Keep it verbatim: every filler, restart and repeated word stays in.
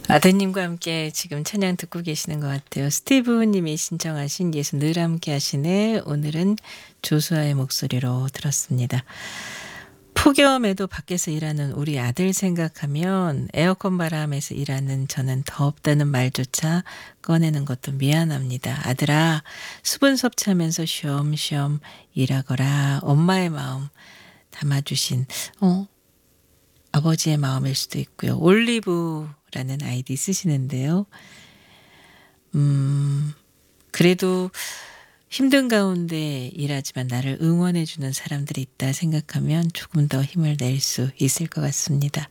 아드님과 함께 지금 찬양 듣고 계시는 것 같아요. 스티브 님이 신청하신 예수 늘 함께 하시네. 오늘은 조수아의 목소리로 들었습니다. 폭염에도 밖에서 일하는 우리 아들 생각하면 에어컨 바람에서 일하는 저는 덥다는 말조차 꺼내는 것도 미안합니다. 아들아, 수분 섭취하면서 쉬엄쉬엄 일하거라. 엄마의 마음 담아주신 어 아버지의 마음일 수도 있고요. 올리브라는 아이디 쓰시는데요. 음, 그래도 힘든 가운데 일하지만 나를 응원해 주는 사람들이 있다 생각하면 조금 더 힘을 낼 수 있을 것 같습니다.